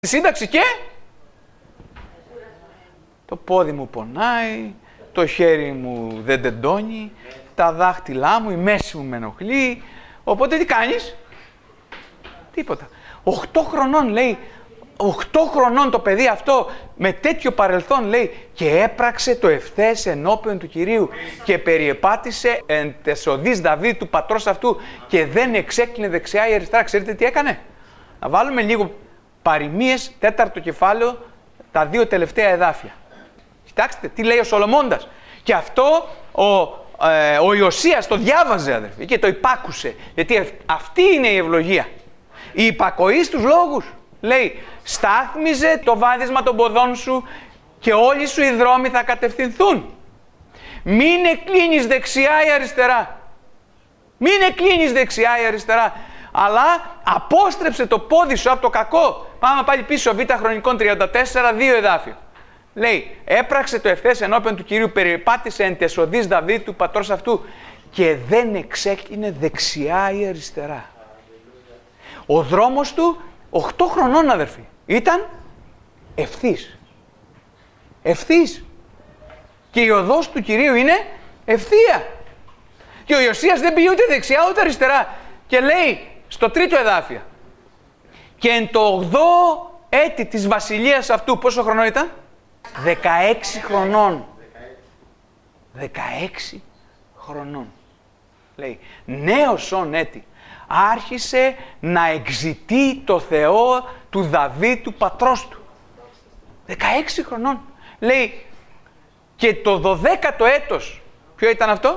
σύνταξη και το πόδι μου πονάει, το χέρι μου δεν τεντώνει, τα δάχτυλά μου, η μέση μου με ενοχλεί. Οπότε τι κάνεις? Τίποτα. 8 χρονών λέει, 8 χρονών το παιδί αυτό με τέτοιο παρελθόν λέει και έπραξε το ευθές ενώπιον του Κυρίου και περιεπάτησε εν τεσοδείς Δαβίδ του πατρός αυτού και δεν εξέκλεινε δεξιά ή αριστερά. Ξέρετε τι έκανε? Να βάλουμε λίγο παροιμίες, 4ο κεφάλαιο, τα 2 τελευταία εδάφια. Κοιτάξτε τι λέει ο Σολομώντας. Και αυτό ο Ιωσίας το διάβαζε, αδερφοί, και το υπάκουσε. Γιατί αυτή είναι η ευλογία. Η υπακοή στους λόγους. Λέει, στάθμιζε το βάδισμα των ποδών σου και όλοι σου οι δρόμοι θα κατευθυνθούν. Μην εκκλίνεις δεξιά ή αριστερά. Μην εκκλίνεις δεξιά ή αριστερά. Αλλά απόστρεψε το πόδι σου από το κακό. Πάμε πάλι πίσω, Β Χρονικών 34, 2 εδάφιο. Λέει, έπραξε το ευθές ενώπιον του Κυρίου, περιπάτησε εν τεσοδείς Δαβίδ του πατρός αυτού και δεν εξέκλεινε δεξιά ή αριστερά. Ο δρόμος του, 8 χρονών αδερφοί, ήταν ευθύς. Ευθύς. Και η οδός του Κυρίου είναι ευθεία. Και ο Ιωσίας δεν πήγε ούτε δεξιά ούτε αριστερά. Και λέει στο 3ο εδάφιο, και εν το 8ο έτη της βασιλείας αυτού, πόσο χρονών ήταν? 16 χρονών. 16 χρονών. Λέει, νέος όν έτη, άρχισε να εξητεί το Θεό του Δαβίδ του πατρός του. 16 χρονών. Λέει, και το 12ο έτος, ποιο ήταν αυτό?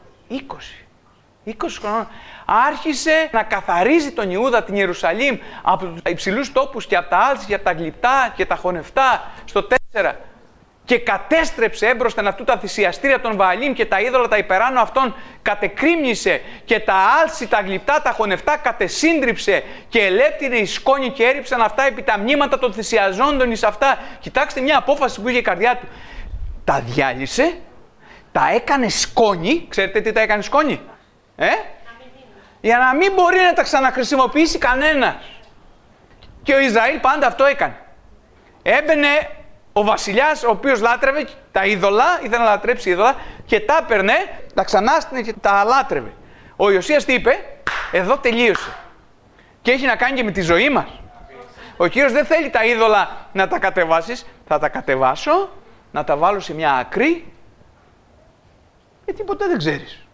20 χρονών. Άρχισε να καθαρίζει τον Ιούδα, την Ιερουσαλήμ, από τους υψηλούς τόπους και από τα άλτζη και από τα γλυπτά και τα χωνευτά, στο 4. Και κατέστρεψε έμπροσθεν αυτού τα θυσιαστήρια των Βααλίμ και τα είδωλα τα υπεράνω αυτών κατεκρίμνησε και τα άλτζη, τα γλυπτά, τα χωνευτά κατεσύντριψε και ελέπτυνε η σκόνη και έριψαν αυτά επί τα μνήματα των θυσιαζόντων εις αυτά. Κοιτάξτε μια απόφαση που είχε η καρδιά του. Τα διάλυσε, τα έκανε σκόνη. Ξέρετε τι τα έκανε σκόνη? Για να μην μπορεί να τα ξαναχρησιμοποιήσει κανένας. Και ο Ισραήλ πάντα αυτό έκανε. Έμπαινε ο βασιλιάς, ο οποίος λάτρευε τα είδωλα, ήθελε να λατρέψει είδωλα, και τα έπαιρνε, τα ξανάστηνε και τα λάτρευε. Ο Ιωσίας τι είπε? Εδώ τελείωσε. Και έχει να κάνει και με τη ζωή μας. Ο Κύριος δεν θέλει τα είδωλα να τα κατεβάσεις. Θα τα κατεβάσω, να τα βάλω σε μια άκρη, γιατί ποτέ δεν ξέρεις.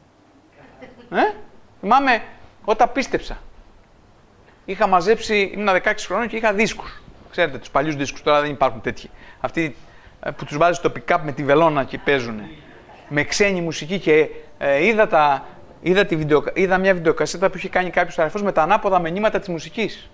Θυμάμαι όταν πίστεψα. Είχα μαζέψει, ήμουν 16 χρόνων και είχα δίσκους. Ξέρετε, τους παλιούς δίσκους, τώρα δεν υπάρχουν τέτοιοι. Αυτοί που τους βάζεις στο pick-up με τη βελόνα και παίζουν. Με ξένη μουσική και είδα μια βιντεοκασέτα που είχε κάνει κάποιος αδερφός με τα ανάποδα μηνύματα της μουσικής.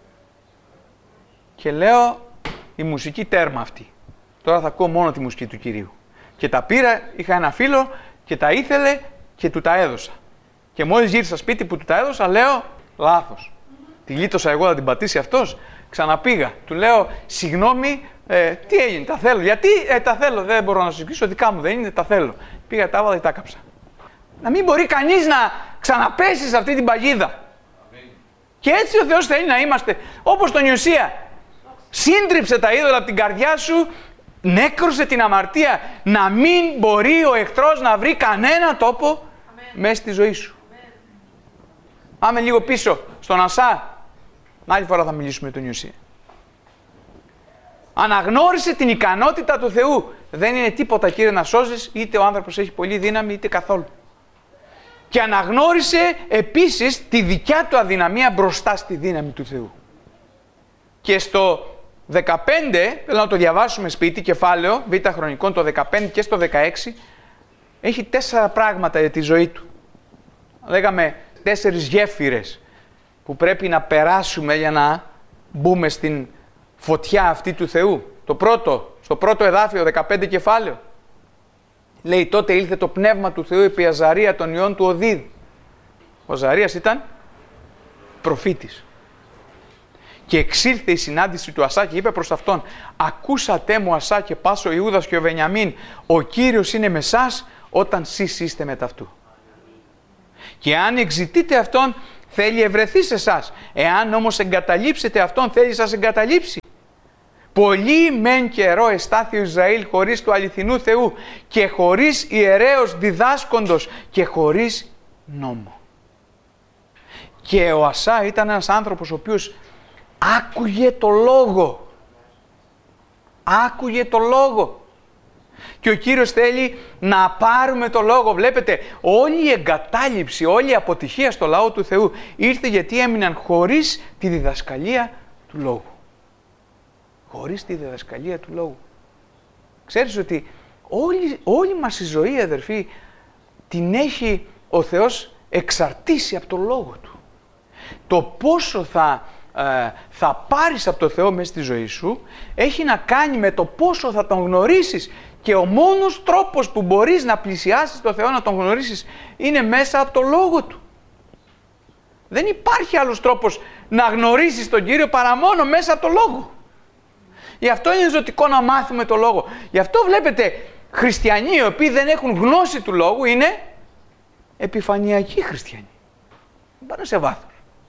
Και λέω, η μουσική τέρμα αυτή. Τώρα θα ακούω μόνο τη μουσική του Κυρίου. Και τα πήρα, είχα ένα φίλο και τα ήθελε και του τα έδωσα. Και μόλις γύρισα σπίτι που του τα έδωσα, λέω, λάθος. Τη γλίτωσα εγώ να την πατήσει αυτός. Ξαναπήγα. Του λέω, συγγνώμη, τι έγινε, τα θέλω. Γιατί τα θέλω, δεν μπορώ να σου εξηγήσω, δικά μου δεν είναι, τα θέλω. Πήγα, τα έβαλα και τα κάψα. Να μην μπορεί κανείς να ξαναπέσει σε αυτή την παγίδα. Και έτσι ο Θεός θέλει να είμαστε, όπως τον Ιωσία. Σύντριψε τα είδωλα από την καρδιά σου, νέκρωσε την αμαρτία, να μην μπορεί ο εχθρός να βρει κανένα τόπο μέσα στη ζωή σου. Πάμε λίγο πίσω στον Ασά. Άλλη φορά θα μιλήσουμε για τον Ιωσία. Αναγνώρισε την ικανότητα του Θεού. Δεν είναι τίποτα, Κύριε, να σώζεις, είτε ο άνθρωπος έχει πολύ δύναμη είτε καθόλου. Και αναγνώρισε επίσης τη δικιά του αδυναμία μπροστά στη δύναμη του Θεού. Και στο 15, θέλω να το διαβάσουμε σπίτι, κεφάλαιο, Β Χρονικών, το 15 και στο 16, έχει 4 πράγματα για τη ζωή του. Λέγαμε 4 γέφυρες που πρέπει να περάσουμε για να μπούμε στην φωτιά αυτή του Θεού. Το πρώτο, στο πρώτο εδάφιο, 15 κεφάλαιο, λέει, τότε ήλθε το πνεύμα του Θεού επί Αζαρία των ιών του Οδίδ. Ο Αζαρίας ήταν προφήτης. Και εξήλθε η συνάντηση του Ασά και είπε προς αυτόν, ακούσατε μου Ασά και πάσο Ιούδας και ο Βενιαμίν, ο Κύριος είναι με σας όταν σεις είστε μετ' αυτού. Και αν εξητείτε αυτόν, θέλει ευρεθεί σε εσάς. Εάν όμως εγκαταλείψετε αυτόν, θέλει να σας εγκαταλείψει. Πολύ μεν καιρό εστάθη ο Ισραήλ χωρίς του αληθινού Θεού και χωρίς ιερέως διδάσκοντος και χωρίς νόμο. Και ο Ασά ήταν ένας άνθρωπος ο οποίος άκουγε το λόγο. Άκουγε το λόγο. Και ο Κύριος θέλει να πάρουμε το λόγο. Βλέπετε, όλη η εγκατάλειψη, όλη η αποτυχία στο λαό του Θεού ήρθε γιατί έμειναν χωρίς τη διδασκαλία του λόγου. Χωρίς τη διδασκαλία του λόγου. Ξέρεις ότι όλη μας η ζωή, αδερφοί, την έχει ο Θεός εξαρτήσει από το λόγο Του. Το πόσο θα πάρεις από το Θεό μέσα στη ζωή σου έχει να κάνει με το πόσο θα Τον γνωρίσεις, και ο μόνος τρόπος που μπορείς να πλησιάσεις το Θεό, να Τον γνωρίσεις, είναι μέσα από το λόγο Του. Δεν υπάρχει άλλος τρόπος να γνωρίσεις τον Κύριο παρά μόνο μέσα από το λόγο. Γι' αυτό είναι ζωτικό να μάθουμε το λόγο. Γι' αυτό βλέπετε χριστιανοί οι οποίοι δεν έχουν γνώση του λόγου είναι επιφανειακοί χριστιανοί. Δεν πάνε σε βάθος.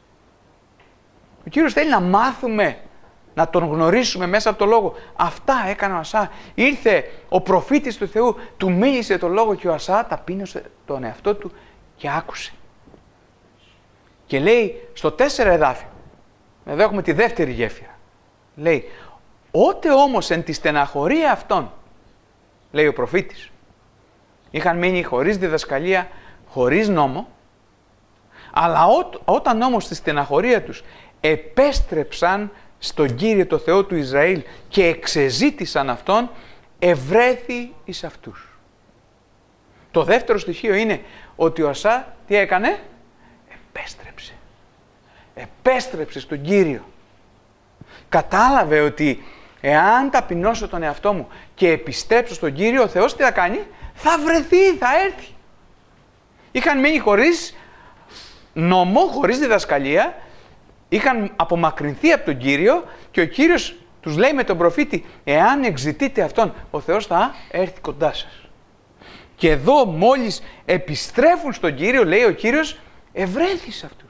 Ο Κύριος θέλει να μάθουμε, να Τον γνωρίσουμε μέσα από το λόγο. Αυτά έκανε ο Ασά. Ήρθε ο προφήτης του Θεού, του μίλησε το λόγο και ο Ασά ταπείνωσε τον εαυτό του και άκουσε. Και λέει στο 4 εδάφιο, εδώ έχουμε τη δεύτερη γέφυρα, λέει: «Ότε όμως εν τη στεναχωρία αυτών», λέει ο προφήτης, είχαν μείνει χωρίς διδασκαλία, χωρίς νόμο, αλλά όταν όμως στη στεναχωρία τους επέστρεψαν στον Κύριο το Θεό του Ισραήλ και εξεζήτησαν Αυτόν, ευρέθη εις αυτούς. Το δεύτερο στοιχείο είναι ότι ο Ασά τι έκανε? Επέστρεψε στον Κύριο. Κατάλαβε ότι εάν ταπεινώσω τον εαυτό μου και επιστρέψω στον Κύριο, ο Θεός τι θα κάνει? Θα βρεθεί, θα έρθει. Είχαν μείνει χωρίς νόμο, χωρίς διδασκαλία, είχαν απομακρυνθεί από τον Κύριο και ο Κύριος τους λέει με τον προφήτη: εάν εξητείτε Αυτόν, ο Θεός θα έρθει κοντά σας. Και εδώ μόλις επιστρέφουν στον Κύριο, λέει ο Κύριος, ευρέθη σε αυτούς.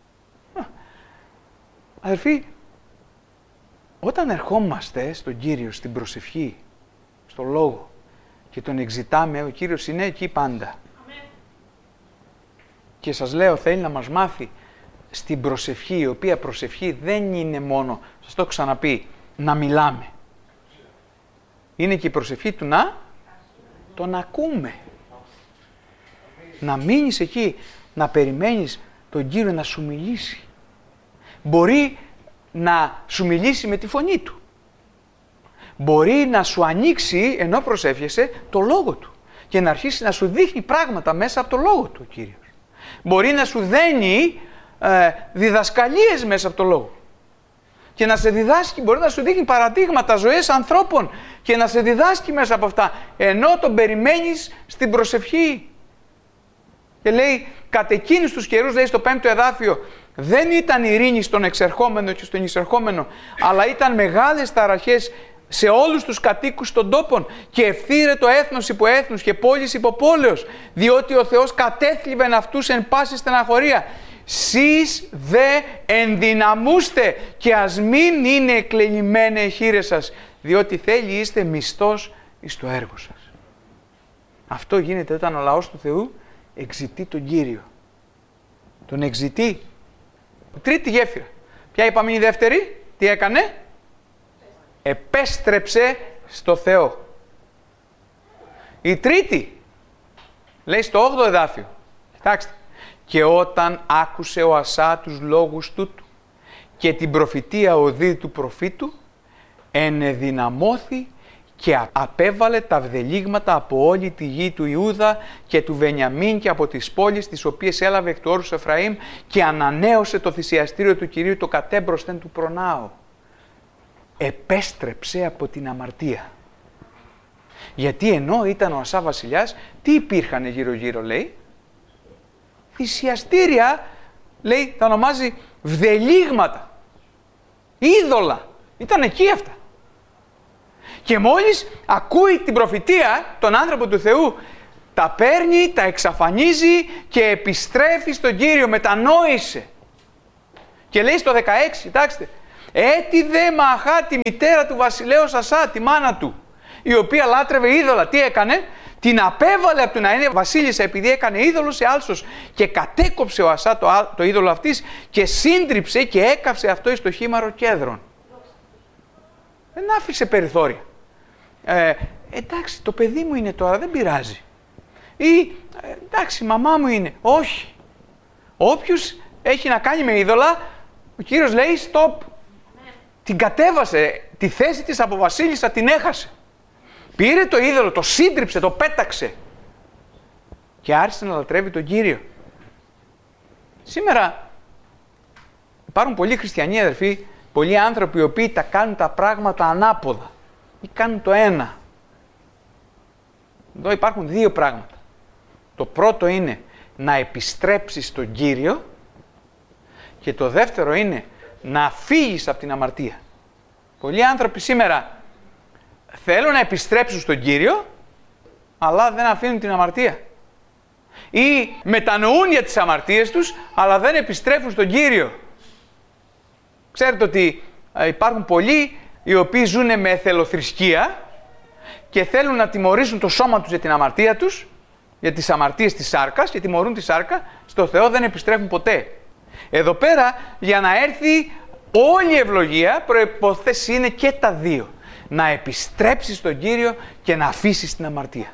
Αδελφοί, όταν ερχόμαστε στον Κύριο, στην προσευχή, στο λόγο και Τον εξητάμε, ο Κύριος είναι εκεί πάντα. Amen. Και σας λέω, θέλει να μας μάθει στην προσευχή, η οποία προσευχή δεν είναι μόνο, σας το έχω ξαναπεί, να μιλάμε. Είναι και η προσευχή του να τον ακούμε. Να μείνεις εκεί, να περιμένεις τον Κύριο να σου μιλήσει. Μπορεί να σου μιλήσει με τη φωνή Του. Μπορεί να σου ανοίξει, ενώ προσεύχεσαι, το Λόγο Του και να αρχίσει να σου δείχνει πράγματα μέσα από το Λόγο Του ο Κύριος. Μπορεί να σου δένει διδασκαλίες μέσα από το Λόγο και να σε διδάσκει, μπορεί να σου δείχνει παραδείγματα ζωές ανθρώπων και να σε διδάσκει μέσα από αυτά, ενώ τον περιμένεις στην προσευχή. Και λέει, κατ' εκείνους τους καιρούς, λέει στο 5ο εδάφιο, δεν ήταν ειρήνη στον εξερχόμενο και στον εισερχόμενο, αλλά ήταν μεγάλες ταραχές σε όλους τους κατοίκους των τόπων και ευθύρετο έθνος υπό έθνους και πόλης υπό πόλεως, διότι ο Θεός κατέθλιβεν αυτούς εν πάση στεναχωρία. Σεις δε ενδυναμούστε και ας μην είναι εκλελειμμένε οι χείλες σας, διότι θέλει είστε μισθός εις το έργο σας. Αυτό γίνεται όταν ο λαός του Θεού εξητεί τον Κύριο. Τον εξητεί. Τρίτη γέφυρα. Ποια είπαμε είναι η δεύτερη? Τι έκανε? Επέστρεψε στο Θεό. Η τρίτη λέει στο 8ο εδάφιο. Κοιτάξτε. Και όταν άκουσε ο Ασά τους λόγους τούτου και την προφητεία οδή του προφήτου, ενεδυναμώθη και απέβαλε τα βδελίγματα από όλη τη γη του Ιούδα και του Βενιαμίν και από τις πόλεις τις οποίες έλαβε εκ του όρους Εφραήμ και ανανέωσε το θυσιαστήριο του Κυρίου, το κατέμπροσθεν του προνάου. Επέστρεψε από την αμαρτία. Γιατί ενώ ήταν ο Ασά βασιλιάς, τι υπήρχαν γύρω-γύρω, λέει? Θυσιαστήρια, λέει, τα ονομάζει βδελίγματα, είδωλα. Ήταν εκεί αυτά. Και μόλις ακούει την προφητεία, τον άνθρωπο του Θεού, τα παίρνει, τα εξαφανίζει και επιστρέφει στον Κύριο. Μετανόησε. Και λέει στο 16, κοιτάξτε, έτι δε μαχά τη μητέρα του βασιλέως Ασά, τη μάνα του, η οποία λάτρευε είδωλα. Τι έκανε? Την απέβαλε από το να είναι βασίλισσα επειδή έκανε είδωλο σε άλσος και κατέκοψε ο Ασά το είδωλο αυτής και σύντριψε και έκαψε αυτό εις το χήμαρο κέδρων. Δεν άφησε περιθώρια. Εντάξει, το παιδί μου είναι τώρα, δεν πειράζει. Ή εντάξει, η μαμά μου είναι. Όχι. Όποιος έχει να κάνει με είδωλα, ο Κύριος λέει stop. Την κατέβασε, τη θέση της από βασίλισσα την έχασε. Πήρε το είδωλο, το σύντριψε, το πέταξε και άρχισε να λατρεύει τον Κύριο. Σήμερα υπάρχουν πολλοί χριστιανοί, αδερφοί, πολλοί άνθρωποι οι οποίοι τα κάνουν τα πράγματα ανάποδα ή κάνουν το ένα. Εδώ υπάρχουν δύο πράγματα. Το πρώτο είναι να επιστρέψεις στον Κύριο και το δεύτερο είναι να φύγεις από την αμαρτία. Πολλοί άνθρωποι σήμερα θέλουν να επιστρέψουν στον Κύριο, αλλά δεν αφήνουν την αμαρτία. Ή μετανοούν για τις αμαρτίες τους, αλλά δεν επιστρέφουν στον Κύριο. Ξέρετε ότι υπάρχουν πολλοί οι οποίοι ζουν με εθελοθρησκεία και θέλουν να τιμωρήσουν το σώμα τους για την αμαρτία τους, για τις αμαρτίες της σάρκας και τιμωρούν τη σάρκα, στο Θεό δεν επιστρέφουν ποτέ. Εδώ πέρα, για να έρθει όλη η ευλογία, προϋπόθεση είναι και τα δύο. Να επιστρέψεις στον Κύριο και να αφήσεις την αμαρτία.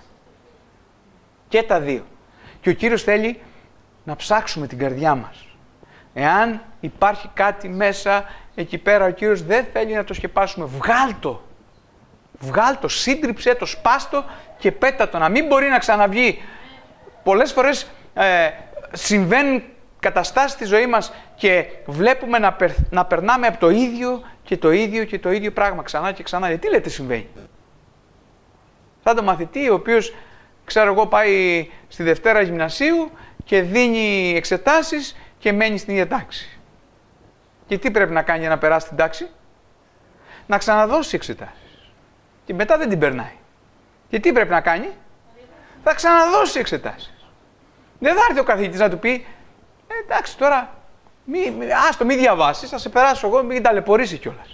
Και τα δύο. Και ο Κύριος θέλει να ψάξουμε την καρδιά μας. Εάν υπάρχει κάτι μέσα εκεί πέρα, ο Κύριος δεν θέλει να το σκεπάσουμε. Βγάλ' το, σύντριψέ το, σπάστο και πέτα το, να μην μπορεί να ξαναβγεί. Πολλές φορές συμβαίνουν καταστάσεις στη ζωή μας και βλέπουμε να περνάμε από το ίδιο και το ίδιο και το ίδιο πράγμα ξανά και ξανά. Γιατί λέτε συμβαίνει? Σαν το μαθητή ο οποίος, ξέρω εγώ, πάει στη Δευτέρα Γυμνασίου και δίνει εξετάσεις και μένει στην ίδια τάξη. Και τι πρέπει να κάνει για να περάσει την τάξη? Να ξαναδώσει εξετάσεις. Και μετά δεν την περνάει. Και τι πρέπει να κάνει? Θα ξαναδώσει εξετάσεις. Δεν θα έρθει ο καθηγητής να του πει εντάξει τώρα, μη διαβάσεις, θα σε περάσω εγώ, μην ταλαιπωρήσει κιόλας.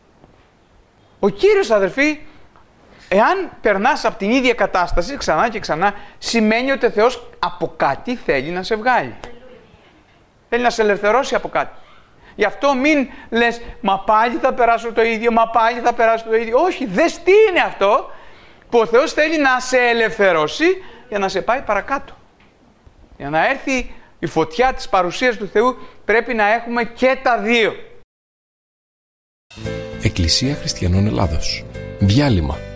Ο Κύριος, αδερφοί, εάν περνάς από την ίδια κατάσταση ξανά και ξανά, σημαίνει ότι ο Θεός από κάτι θέλει να σε βγάλει. Θέλει να σε ελευθερώσει από κάτι. Γι' αυτό μην λες, μα πάλι θα περάσω το ίδιο, μα πάλι θα περάσω το ίδιο. Όχι, δες τι είναι αυτό που ο Θεός θέλει να σε ελευθερώσει για να σε πάει παρακάτω. Για να έρθει η φωτιά της παρουσίας του Θεού πρέπει να έχουμε και τα δύο. Εκκλησία Χριστιανών Ελλάδος. Διάλειμμα.